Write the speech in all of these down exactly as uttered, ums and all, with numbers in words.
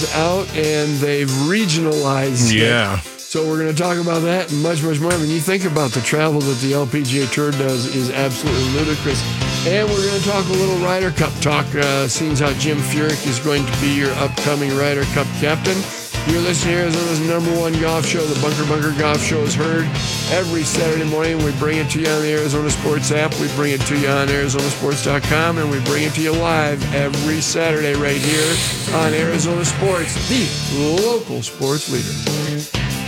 out and they've regionalized Yeah. it. So we're going to talk about that and much, much more. When you think about the travel that the L P G A Tour does is absolutely ludicrous. And we're going to talk a little Ryder Cup talk, uh, seeing how Jim Furyk is going to be your upcoming Ryder Cup captain. You're listening to Arizona's number one golf show. The Bunker Bunker Golf Show is heard every Saturday morning. We bring it to you on the Arizona Sports app. We bring it to you on Arizona Sports dot com, and we bring it to you live every Saturday right here on Arizona Sports, the local sports leader.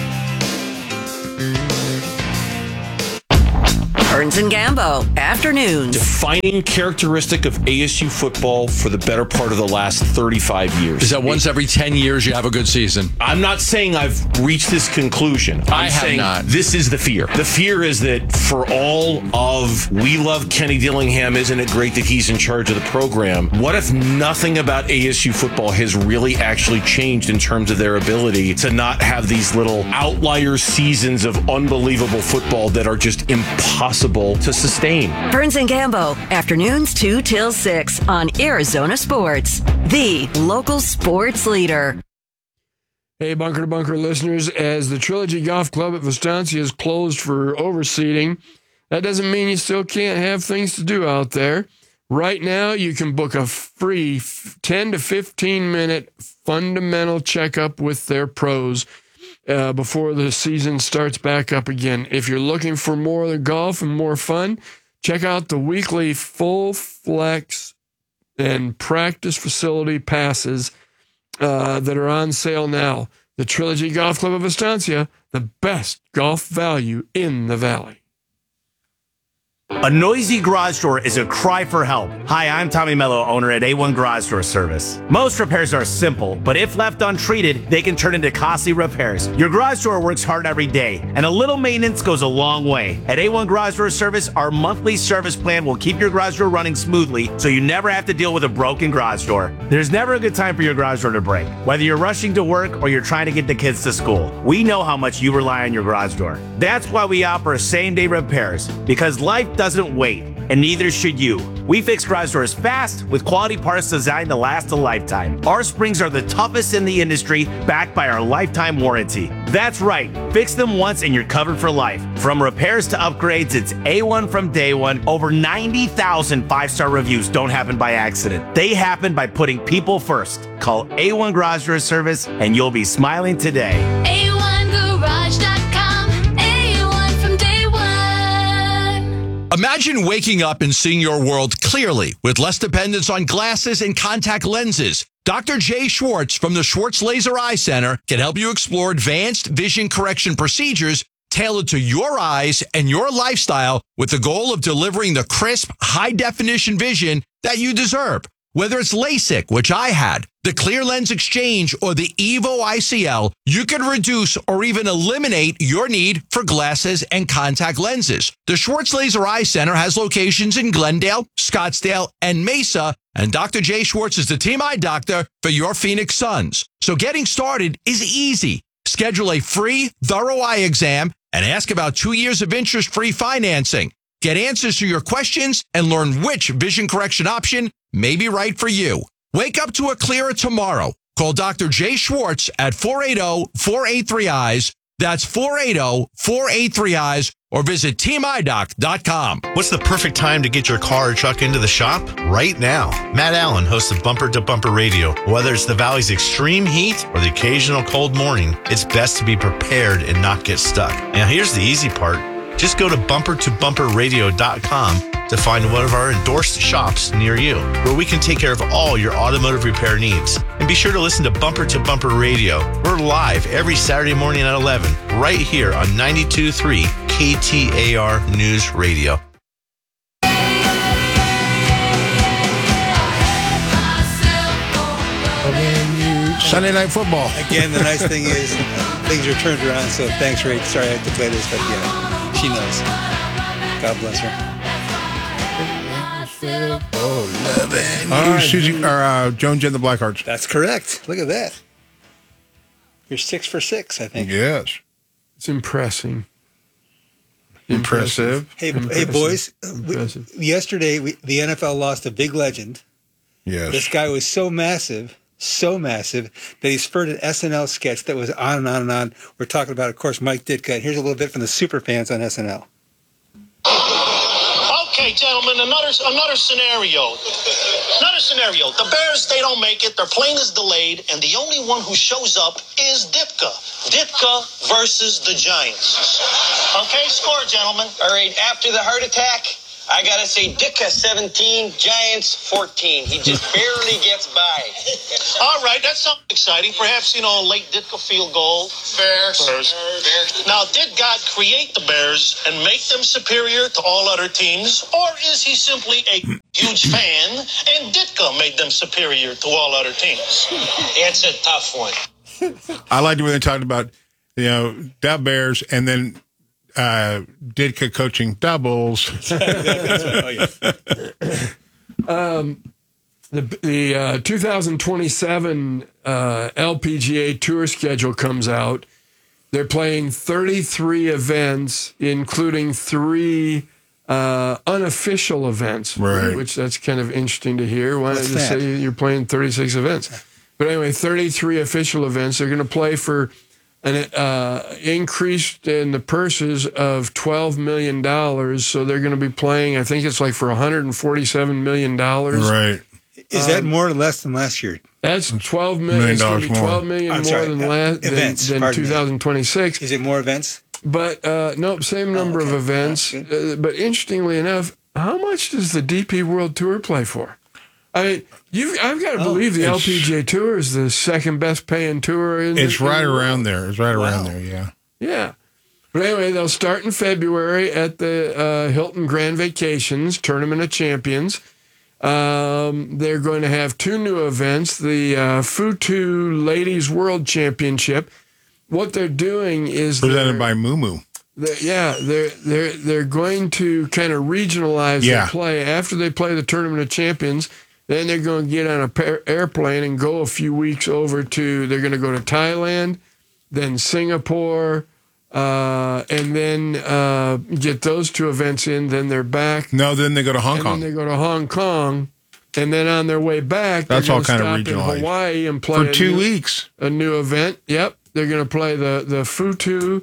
Burns and Gambo, afternoons. Defining characteristic of A S U football for the better part of the last thirty-five years. Is that once every ten years you have a good season? I'm not saying I've reached this conclusion. I'm I have saying not. This is the fear. The fear is that for all of we love Kenny Dillingham, isn't it great that he's in charge of the program? What if nothing about A S U football has really actually changed in terms of their ability to not have these little outlier seasons of unbelievable football that are just impossible to sustain? Burns and Gambo, afternoons two till six on Arizona Sports, the local sports leader. Hey, Bunker to Bunker listeners, as the Trilogy Golf Club at Vistancia is closed for overseeding, that doesn't mean you still can't have things to do out there. Right now, you can book a free ten to fifteen minute fundamental checkup with their pros Uh, before the season starts back up again. If you're looking for more of the golf and more fun, check out the weekly full flex and practice facility passes uh, that are on sale now. The Trilogy Golf Club of Estancia, the best golf value in the valley. A noisy garage door is a cry for help. Hi, I'm Tommy Mello, owner at A one Garage Door Service. Most repairs are simple, but if left untreated, they can turn into costly repairs. Your garage door works hard every day, and a little maintenance goes a long way. At A one Garage Door Service, our monthly service plan will keep your garage door running smoothly, so you never have to deal with a broken garage door. There's never a good time for your garage door to break. Whether you're rushing to work or you're trying to get the kids to school, we know how much you rely on your garage door. That's why we offer same-day repairs, because life doesn't wait, and neither should you. We fix garage doors fast with quality parts designed to last a lifetime. Our springs are the toughest in the industry, backed by our lifetime warranty. That's right, fix them once and you're covered for life. From repairs to upgrades, it's A one from day one. Over ninety thousand five-star reviews don't happen by accident. They happen by putting people first. Call A one Garage Door Service and you'll be smiling today. A one garage dot com, A one from day one. Imagine waking up and seeing your world clearly with less dependence on glasses and contact lenses. Doctor Jay Schwartz from the Schwartz Laser Eye Center can help you explore advanced vision correction procedures tailored to your eyes and your lifestyle with the goal of delivering the crisp, high-definition vision that you deserve. Whether it's LASIK, which I had, the Clear Lens Exchange, or the Evo I C L, you can reduce or even eliminate your need for glasses and contact lenses. The Schwartz Laser Eye Center has locations in Glendale, Scottsdale, and Mesa, and Doctor Jay Schwartz is the team eye doctor for your Phoenix Suns. So getting started is easy. Schedule a free, thorough eye exam and ask about two years of interest-free financing. Get answers to your questions and learn which vision correction option may be right for you. Wake up to a clearer tomorrow. Call Doctor Jay Schwartz at four eight zero, four eight three, eyes. That's four eight zero, four eight three, eyes. Or visit team eye doc dot com. What's the perfect time to get your car or truck into the shop? Right now. Matt Allen hosts of Bumper to Bumper Radio. Whether it's the Valley's extreme heat or the occasional cold morning, it's best to be prepared and not get stuck. Now here's the easy part. Just go to bumper to bumper radio dot com to find one of our endorsed shops near you, where we can take care of all your automotive repair needs. And be sure to listen to Bumper to Bumper Radio. We're live every Saturday morning at eleven, right here on ninety-two point three K T A R News Radio. Sunday Night Football. Again, the nice thing is things are turned around, so thanks, Ray. Sorry I have to play this, but yeah, she knows. God bless her. Oh, Susie, or uh, Joan Jett and the Blackhearts. That's correct. Look at that. You're six for six, I think. Yes. It's impressing. Impressive. Hey, Impressive. hey, boys. Impressive. We, yesterday, we, the N F L lost a big legend. Yes. This guy was so massive, so massive that he spurred an S N L sketch that was on and on and on. We're talking about, of course, Mike Ditka. Here's a little bit from the super fans on S N L. Okay, gentlemen, another another scenario. Another scenario. The Bears, they don't make it. Their plane is delayed, and the only one who shows up is Ditka. Ditka versus the Giants. Okay, score, gentlemen. All right, after the heart attack, I gotta say Ditka seventeen, Giants fourteen. He just barely gets by. All right, that sounds exciting. Perhaps, you know, a late Ditka field goal. Bears. Bears. Bears. Now, did God create the Bears and make them superior to all other teams? Or is he simply a huge fan and Ditka made them superior to all other teams? It's a tough one. I liked when they talked about, you know, the Bears and then uh, Ditka coaching doubles. um, the the uh, two thousand twenty-seven uh, L P G A Tour schedule comes out. They're playing thirty-three events, including three uh, unofficial events, right. which that's kind of interesting to hear. Why What's don't you that? say you're playing thirty-six events? But anyway, thirty-three official events. They're going to play for an uh, increase in the purses of twelve million dollars. So they're going to be playing, I think it's like for one hundred forty-seven million dollars. Right. Is that more or less than last year? That's twelve million dollars. It's going to be twelve million I'm more sorry, than uh, last than, events, than pardon me. two thousand twenty-six. Is it more events? But uh, nope, same number Oh, okay. of events. That's Uh, but interestingly enough, how much does the D P World Tour play for? I mean, you I've got to Oh, believe the it's- L P G A Tour is the second best paying tour in. It's the, in right the world. around there. It's right around Wow. there, yeah. Yeah. But anyway, they'll start in February at the uh, Hilton Grand Vacations Tournament of Champions. Um, they're going to have two new events, the uh, Futu Ladies World Championship. What they're doing is Presented they're- by Moo they're- yeah, they're they're they're going to kind of regionalize Yeah. their play after they play the Tournament of Champions. Then they're going to get on a pair, airplane and go a few weeks over to. They're going to go to Thailand, then Singapore, uh, and then uh, get those two events in. Then they're back, No, then they go to Hong and Kong. then they go to Hong Kong, and then on their way back, That's they're all gonna kind of stop regionalized. in Hawaii and play For a two new- weeks. a new event. Yep, they're going to play the the Futu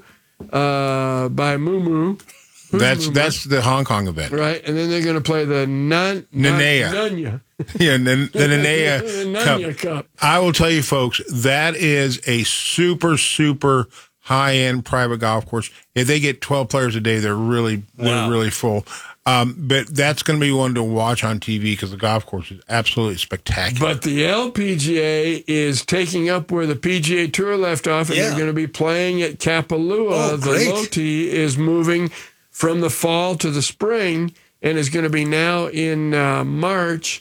uh, by Mumu. Who's That's Mumu? that's the Hong Kong event. Right, and then they're going to play the Nan Nanea. Nanya. Yeah, and then the the Nanea Nanya Cup. Cup. I will tell you, folks, that is a super, super high-end private golf course. If they get twelve players a day, they're really, they're Wow. really full. Um, but that's going to be one to watch on T V because the golf course is absolutely spectacular. But the L P G A is taking up where the P G A Tour left off, and Yeah. they're going to be playing at Kapalua. Oh, the great. Loti is moving from the fall to the spring and is going to be now in uh, March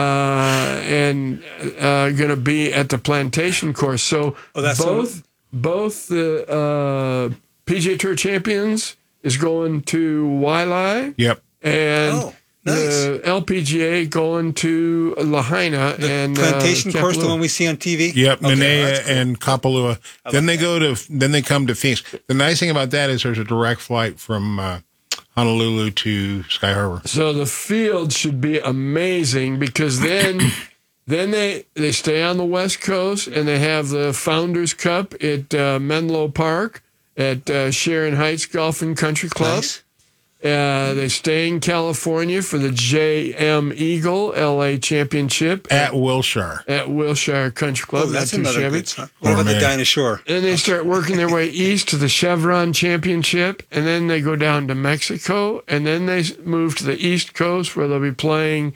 uh, and uh, going to be at the Plantation course. So Oh, that's both both the uh, P G A Tour champions is going to Wailea. Yep. And Oh, nice. the L P G A going to Lahaina The and plantation uh, course, the Kapalua. one we see on T V? Yep, Okay, Nanea that's cool. and Kapalua. Then they go to then they come to Phoenix. The nice thing about that is there's a direct flight from uh, Honolulu to Sky Harbor. So the field should be amazing because then then they they stay on the West Coast and they have the Founders Cup at uh, Menlo Park at uh, Sharon Heights Golf and Country Club. Nice. Uh, they stay in California for the J M Eagle L A Championship At Wilshire. at Wilshire Country Club. Oh, that's not too another shabby. good spot. What about Oh, the man. Dinah Shore? Then they start working their way east to the Chevron Championship, and then they go down to Mexico, and then they s- move to the East Coast where they'll be playing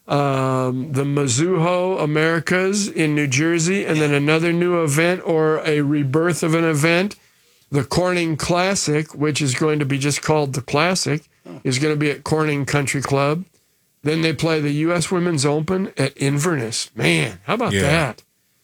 um, the Mizuho Americas in New Jersey, and then another new event or a rebirth of an event, the Corning Classic, which is going to be just called the Classic, is going to be at Corning Country Club. Then they play the U S Women's Open at Inverness. Man, how about Yeah. that?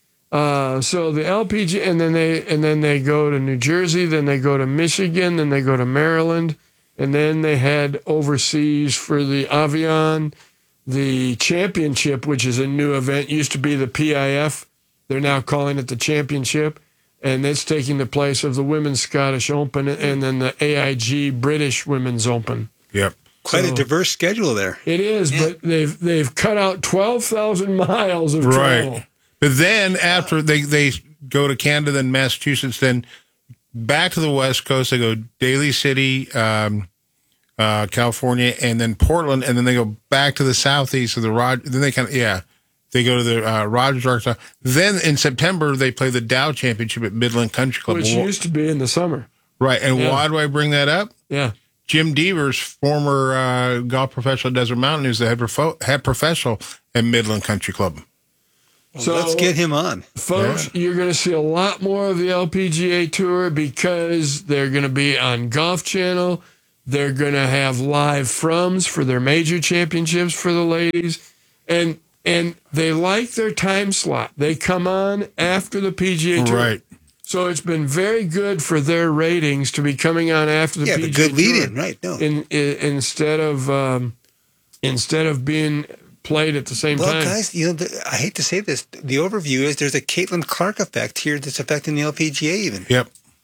Uh, so the L P G, and then they and then they go to New Jersey, then they go to Michigan, then they go to Maryland, and then they head overseas for the Avion, the Championship, which is a new event. Used to be the P I F, they're now calling it the Championship, and it's taking the place of the Women's Scottish Open and then the A I G British Women's Open. Yep. Quite So- a diverse schedule there. It is, but they've they've cut out twelve thousand miles of Right. travel. But then after they, they go to Canada, then Massachusetts, then back to the West Coast, they go Daly City, um, uh, California, and then Portland, and then they go back to the southeast of the Rod. Then they kind of, yeah, they go to the uh, Rogers, Arkansas. Then in September, they play the Dow Championship at Midland Country Club. Which used to be in the summer. Right. And Yeah. why do I bring that up? Yeah. Jim Devers, former uh, golf professional at Desert Mountain, who's the head, profo- head professional at Midland Country Club. Well, So- let's get him on. Folks, you're going to see a lot more of the L P G A Tour because they're going to be on Golf Channel. They're going to have live froms for their major championships for the ladies. And and they like their time slot. They come on after the P G A Tour. Right. So it's been very good for their ratings to be coming on after the Yeah, P G A but good Tour. lead-in, right? No. In, in, instead of um, instead of being played at the same Well, time. guys, you know, the, I hate to say this. The overview is there's a Caitlin Clark effect here that's affecting the L P G A even. Yep.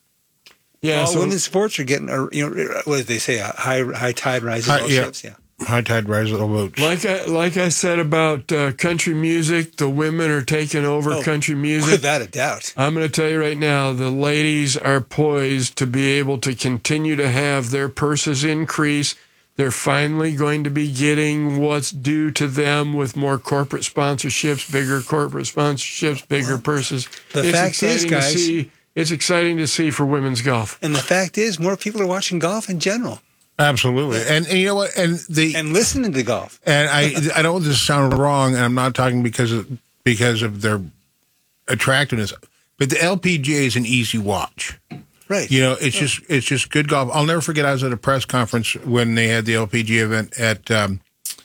Yeah, All so- women's sports are getting, a, you know, what did they say? A high high tide rises High- all yeah. ships. Yeah. High tide rises all boats. Like I like I said about uh, country music, the women are taking over Oh, country music. Without a doubt. I'm going to tell you right now, the ladies are poised to be able to continue to have their purses increase. They're finally going to be getting what's due to them with more corporate sponsorships, bigger corporate sponsorships, bigger purses. The it's fact is, exciting guys- to see, it's exciting to see for women's golf. And the fact is, more people are watching golf in general Absolutely. And, and you know what? And the and listening to golf. and I I don't want this to sound wrong, and I'm not talking because of because of their attractiveness, but the L P G A is an easy watch. Right. You know, it's just it's just good golf. I'll never forget. I was at a press conference when they had the L P G A event at um,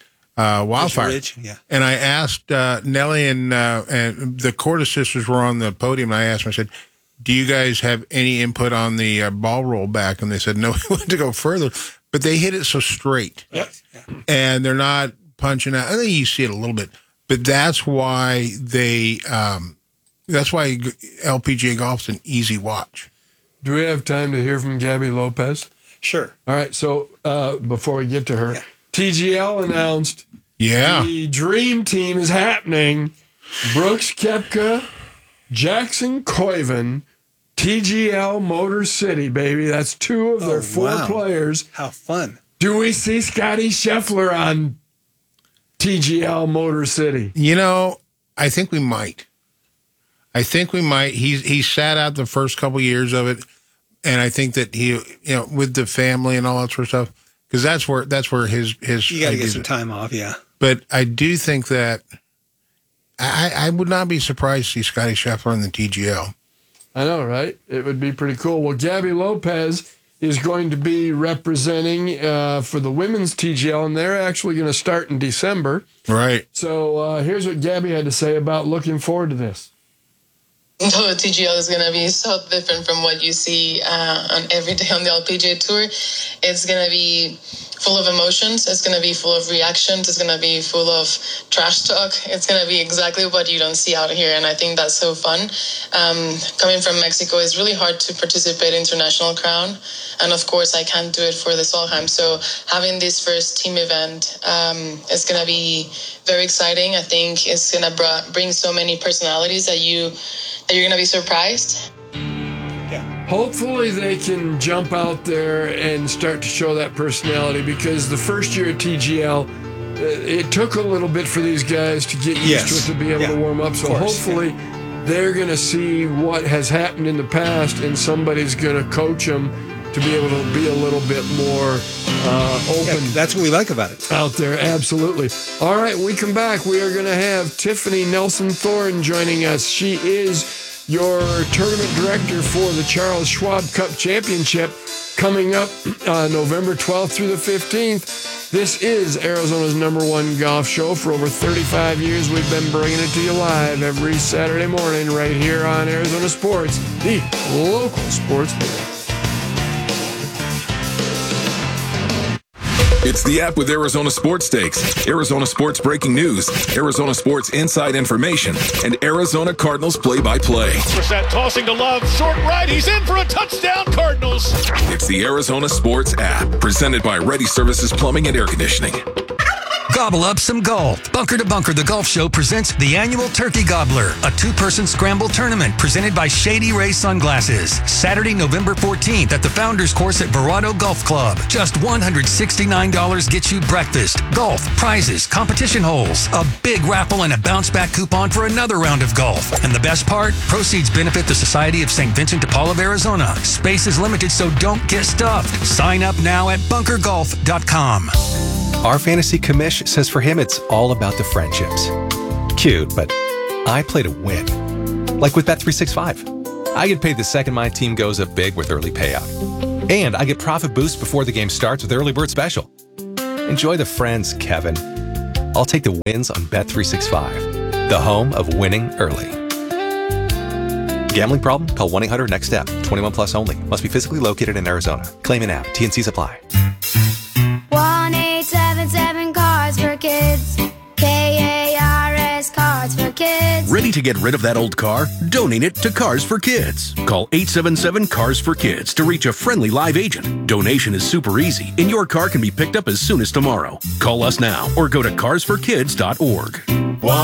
uh, Wildfire, Ridge, yeah. and I asked uh, Nellie and uh, and the Cordes sisters were on the podium. And I asked them, I said, "Do you guys have any input on the uh, ball roll back?" And they said, "No, we want to go further." But they hit it so straight, Yep. and they're not punching out. I think you see it a little bit, but that's why they. Um, that's why L P G A golf's an easy watch. Do we have time to hear from Gabby Lopez? Sure. All right, so uh, before we get to her, Yeah. T G L announced Yeah. the Dream Team is happening. Brooks Koepka, Jackson Koiven, T G L Motor City, baby. That's two of their Oh, four wow. players. How fun. Do we see Scotty Scheffler on T G L Motor City? You know, I think we might. I think we might. He's he sat out the first couple years of it, and I think that he, you know, with the family and all that sort of stuff, because that's where that's where his his. You got to get ideas- some time off, yeah. But I do think that I, I would not be surprised to see Scotty Scheffler in the T G L. I know, right? It would be pretty cool. Well, Gabby Lopez is going to be representing uh, for the women's T G L, and they're actually going to start in December. Right. So uh, here's what Gabby had to say about looking forward to this. The T G L is going to be so different from what you see uh, on every day on the L P G A Tour. It's going to be full of emotions. It's going to be full of reactions. It's going to be full of trash talk. It's going to be exactly what you don't see out here, and I think that's so fun. Um, coming from Mexico, it's really hard to participate in International Crown, and of course, I can't do it for the Solheim. So having this first team event um, is going to be very exciting. I think it's going to br- bring so many personalities that you that you're going to be surprised. Hopefully they can jump out there and start to show that personality, because the first year at T G L, uh, it took a little bit for these guys to get used Yes. to it, to be able Yeah. to warm up. So Of course, hopefully they're going to see what has happened in the past, and somebody's going to coach them to be able to be a little bit more uh, open. Yeah, that's what we like about it. Out there, absolutely. All right, when we come back, we are going to have Tiffany Nelson Thorne joining us. She is your tournament director for the Charles Schwab Cup Championship, coming up uh, November twelfth through the fifteenth. This is Arizona's number one golf show. For over thirty-five years, we've been bringing it to you live every Saturday morning right here on Arizona Sports, the local sports leader. It's the app with Arizona Sports Stakes, Arizona Sports breaking news, Arizona Sports inside information, and Arizona Cardinals play-by-play. Brissett tossing to Love, short right, he's in for a touchdown, Cardinals. It's the Arizona Sports app, presented by Ready Services Plumbing and Air Conditioning. Gobble up some golf. Bunker to Bunker, the golf show presents the annual Turkey Gobbler, a two-person scramble tournament presented by Shady Ray Sunglasses. Saturday, November fourteenth at the Founders Course at Verado Golf Club. Just one hundred sixty-nine dollars gets you breakfast, golf, prizes, competition holes, a big raffle, and a bounce-back coupon for another round of golf. And the best part? Proceeds benefit the Society of Saint Vincent de Paul of Arizona. Space is limited, so don't get stuffed. Sign up now at bunker golf dot com. Our fantasy commish says for him it's all about the friendships. Cute, but I play to win. Like with Bet three sixty-five. I get paid the second my team goes up big with early payout. And I get profit boost before the game starts with Early Bird Special. Enjoy the friends, Kevin. I'll take the wins on Bet three sixty-five, the home of winning early. Gambling problem? Call one eight hundred next step. twenty-one plus only. Must be physically located in Arizona. Claim an app. T N Cs apply. one eight seven seven Cards for Kids. K A R S Cards for Kids. Ready to get rid of that old car? Donate it to Cars for Kids. Call eight seven seven Cars for Kids to reach a friendly live agent. Donation is super easy, and your car can be picked up as soon as tomorrow. Call us now or go to cars for kids dot org.